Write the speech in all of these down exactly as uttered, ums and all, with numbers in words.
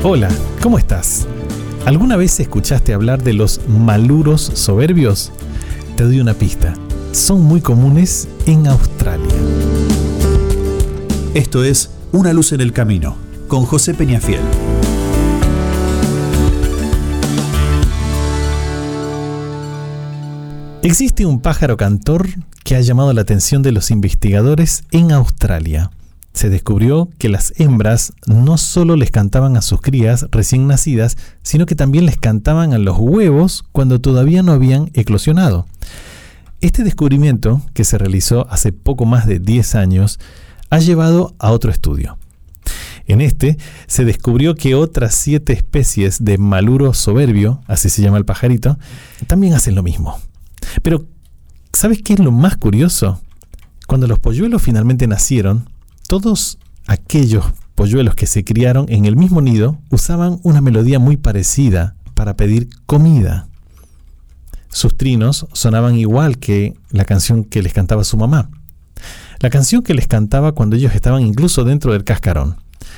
Hola, ¿cómo estás? ¿Alguna vez escuchaste hablar de los maluros soberbios? Te doy una pista. Son muy comunes en Australia. Esto es Una luz en el camino, con José Peñafiel. Existe un pájaro cantor que ha llamado la atención de los investigadores en Australia. Se descubrió que las hembras no solo les cantaban a sus crías recién nacidas, sino que también les cantaban a los huevos cuando todavía no habían eclosionado. Este descubrimiento, que se realizó hace poco más de diez años, ha llevado a otro estudio. En este se descubrió que otras siete especies de maluro soberbio, así se llama el pajarito, también hacen lo mismo. Pero, ¿sabes qué es lo más curioso? Cuando los polluelos finalmente nacieron, todos aquellos polluelos que se criaron en el mismo nido usaban una melodía muy parecida para pedir comida. Sus trinos sonaban igual que la canción que les cantaba su mamá. La canción que les cantaba cuando ellos estaban incluso dentro del cascarón.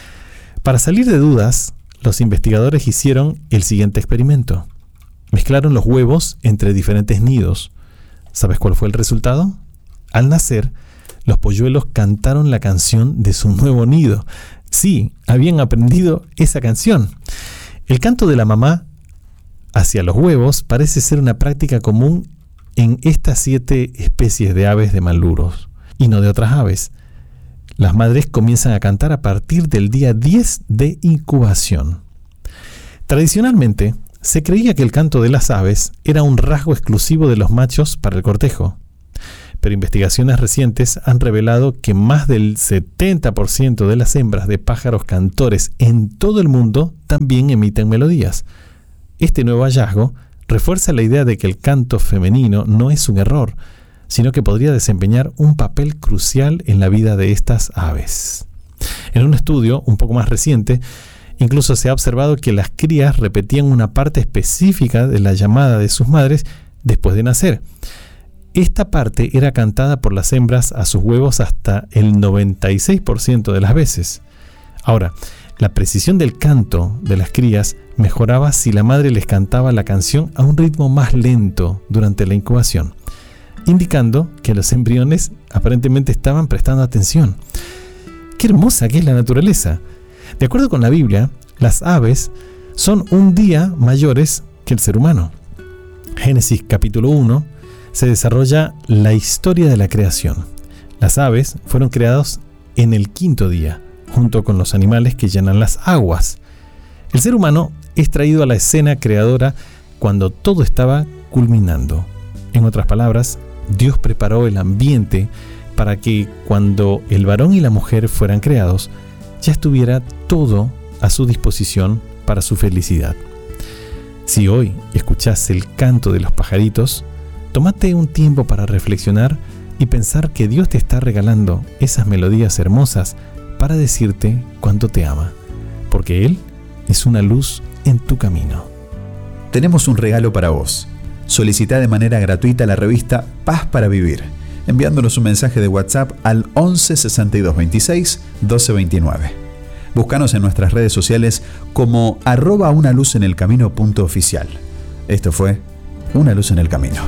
Para salir de dudas, los investigadores hicieron el siguiente experimento. Mezclaron los huevos entre diferentes nidos. ¿Sabes cuál fue el resultado? Al nacer, los polluelos cantaron la canción de su nuevo nido. Sí, habían aprendido esa canción. El canto de la mamá hacia los huevos parece ser una práctica común en estas siete especies de aves de maluros, y no de otras aves. Las madres comienzan a cantar a partir del día diez de incubación. Tradicionalmente, se creía que el canto de las aves era un rasgo exclusivo de los machos para el cortejo. Pero investigaciones recientes han revelado que más del setenta por ciento de las hembras de pájaros cantores en todo el mundo también emiten melodías. Este nuevo hallazgo refuerza la idea de que el canto femenino no es un error, sino que podría desempeñar un papel crucial en la vida de estas aves. En un estudio un poco más reciente, incluso se ha observado que las crías repetían una parte específica de la llamada de sus madres después de nacer. Esta parte era cantada por las hembras a sus huevos hasta el noventa y seis por ciento de las veces. Ahora, la precisión del canto de las crías mejoraba si la madre les cantaba la canción a un ritmo más lento durante la incubación, indicando que los embriones aparentemente estaban prestando atención. ¡Qué hermosa que es la naturaleza! De acuerdo con la Biblia, las aves son un día mayores que el ser humano. Génesis capítulo uno se desarrolla la historia de la creación. Las aves fueron creadas en el quinto día, junto con los animales que llenan las aguas. El ser humano es traído a la escena creadora cuando todo estaba culminando. En otras palabras, Dios preparó el ambiente para que cuando el varón y la mujer fueran creados, ya estuviera todo a su disposición para su felicidad. Si hoy escuchás el canto de los pajaritos, tómate un tiempo para reflexionar y pensar que Dios te está regalando esas melodías hermosas para decirte cuánto te ama, porque Él es una luz en tu camino. Tenemos un regalo para vos. Solicita de manera gratuita la revista Paz para Vivir, enviándonos un mensaje de WhatsApp al once sesenta y dos veintiséis doce veintinueve. Búscanos en nuestras redes sociales como arroba una luz en el camino punto oficial. Esto fue Una luz en el camino.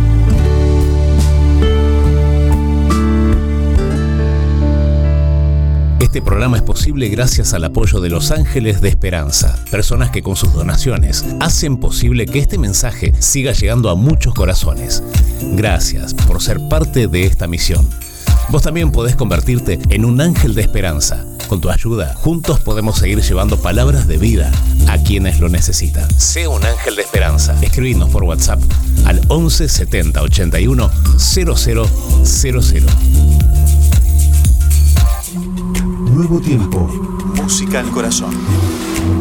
Este programa es posible gracias al apoyo de Los Ángeles de Esperanza, personas que con sus donaciones hacen posible que este mensaje siga llegando a muchos corazones. Gracias por ser parte de esta misión. Vos también podés convertirte en un ángel de esperanza. Con tu ayuda, juntos podemos seguir llevando palabras de vida a quienes lo necesitan. Sé un ángel de esperanza. Escribinos por WhatsApp al once setenta ochenta y uno cero cero cero cero. Nuevo tiempo, música al corazón.